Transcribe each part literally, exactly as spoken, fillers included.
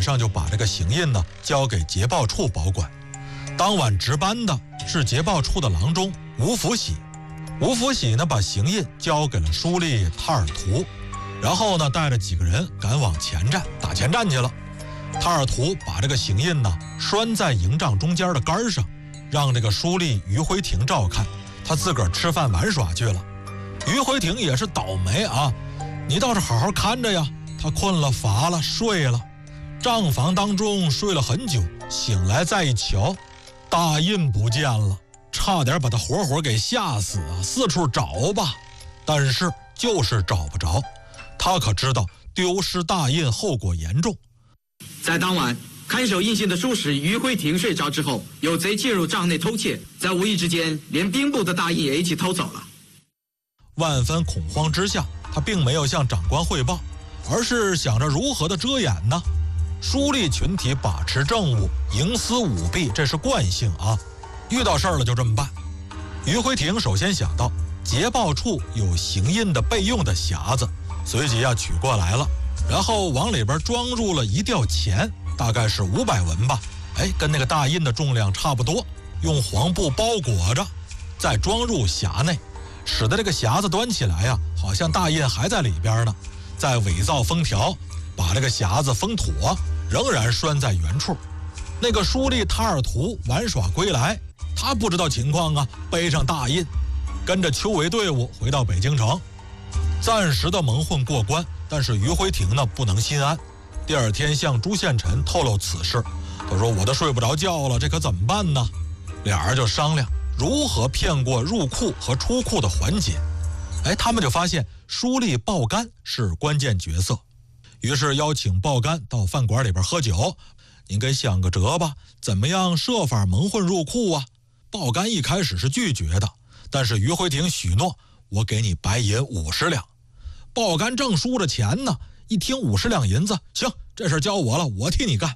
上就把这个行印呢交给捷报处保管。当晚值班的是捷报处的郎中吴福喜，吴福喜呢把行印交给了书吏塔尔图，然后呢带着几个人赶往前站打前站去了。塔尔图把这个行印呢拴在营帐中间的杆上，让这个书吏于辉廷照看，他自个儿吃饭玩耍去了。于辉廷也是倒霉啊，你倒是好好看着呀。他困了乏了睡了，帐房当中睡了很久，醒来再一瞧，大印不见了，差点把他活活给吓死啊！四处找吧，但是就是找不着。他可知道丢失大印后果严重。 在当晚，看守印信的书使于辉廷睡着之后，有贼进入帐内偷窃，在无意之间连兵部的大印也一起偷走了。 万分恐慌之下，他并没有向长官汇报，而是想着如何的遮掩呢？书吏群体把持政务，营私舞弊，这是惯性啊！遇到事儿了就这么办。于辉廷首先想到捷报处有行印的备用的匣子，随即啊取过来了，然后往里边装入了一吊钱，大概是五百文吧，哎，跟那个大印的重量差不多，用黄布包裹着，再装入匣内，使得这个匣子端起来呀、啊，好像大印还在里边呢。再伪造封条，把这个匣子封妥，仍然拴在原处。那个书吏塔尔图玩耍归来，他不知道情况啊，背上大印，跟着邱维队伍回到北京城，暂时的蒙混过关。但是于辉廷呢不能心安，第二天向朱宪臣透露此事，他说我都睡不着觉了，这可怎么办呢？俩人就商量如何骗过入库和出库的环节。哎，他们就发现书吏鲍干是关键角色，于是邀请鲍干到饭馆里边喝酒，您给想个辙吧，怎么样设法蒙混入库啊？鲍干一开始是拒绝的，但是于辉廷许诺，我给你白银五十两。鲍干正输着钱呢，一听五十两银子，行，这事交我了，我替你干。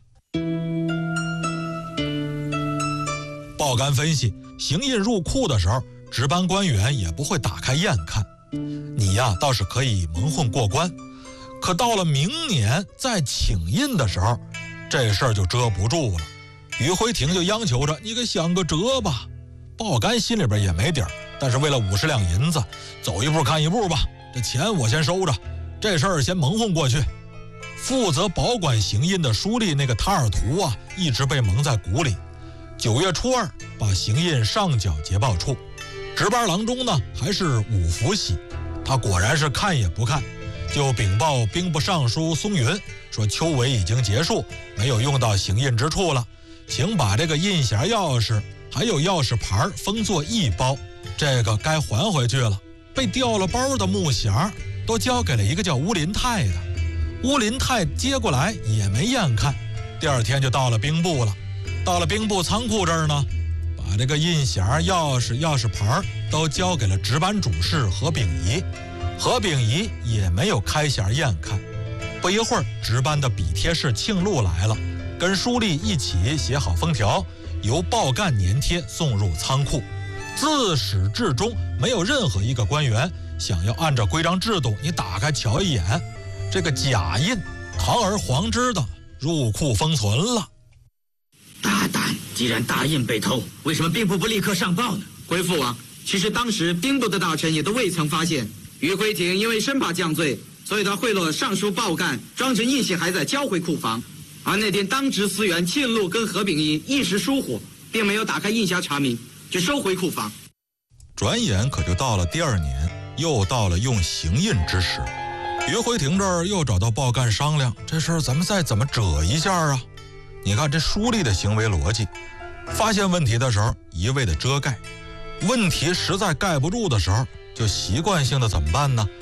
鲍干分析，行印入库的时候，值班官员也不会打开验看，你呀倒是可以蒙混过关，可到了明年再请印的时候，这事儿就遮不住了。于辉廷就央求着，你给想个辙吧。鲍干心里边也没底儿，但是为了五十两银子，走一步看一步吧，这钱我先收着，这事儿先蒙混过去。负责保管行印的书吏那个塔尔图啊，一直被蒙在鼓里。九月初二，把行印上缴捷报处。值班郎中呢还是武福喜，他果然是看也不看，就禀报兵部尚书松云，说秋闱已经结束，没有用到行印之处了，请把这个印匣钥匙还有钥匙牌封作一包，这个该还回去了。被调了包的木匣都交给了一个叫乌林泰的，乌林泰接过来也没验看，第二天就到了兵部了。到了兵部仓库这儿呢，把这个印匣、钥匙、钥匙牌都交给了值班主事何秉仪，何秉仪也没有开匣验看。不一会儿，值班的笔贴士庆禄来了，跟书吏一起写好封条，由报干粘贴送入仓库。自始至终，没有任何一个官员想要按照规章制度，你打开瞧一眼，这个假印堂而皇之的入库封存了。 大胆！既然大印被偷，为什么兵部不立刻上报呢？回父王，其实当时兵部的大臣也都未曾发现。于辉廷因为生怕降罪，所以他贿赂尚书鲍干，装成印信还在交回库房。而那天当值司员庆禄跟何秉仪一时疏忽，并没有打开印匣查明，就收回库房。 转眼可就到了第二年，又到了用行印之时。于辉廷这儿又找到鲍干商量，这事儿咱们再怎么折一下啊？你看这书吏的行为逻辑，发现问题的时候一味的遮盖，问题实在盖不住的时候，就习惯性的怎么办呢？